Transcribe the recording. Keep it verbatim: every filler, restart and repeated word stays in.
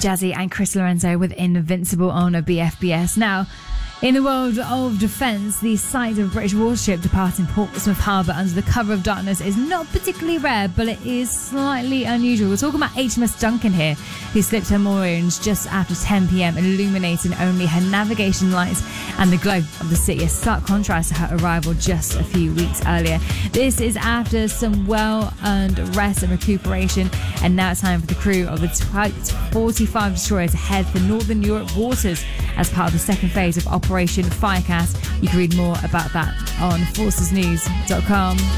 Jazzy and Chris Lorenzo with Invincible on a B F B S. Now, in the world of defence, the sight of a British warship departing Portsmouth Harbour under the cover of darkness is not particularly rare, but it is slightly unusual. We're talking about H M S Duncan here, who slipped her moorings just after ten p.m, illuminating only her navigation lights and the glow of the city, a stark contrast to her arrival just a few weeks earlier. This is after some well-earned rest and recuperation, and now it's time for the crew of the Type forty-five destroyer to head for Northern Europe waters as part of the second phase of Operation Firecast. You can read more about that on forces news dot com.